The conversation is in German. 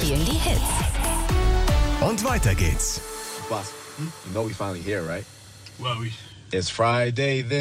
spielen die Hits. Und weiter geht's. Boss, you know we finally here, right? Well, It's Friday then.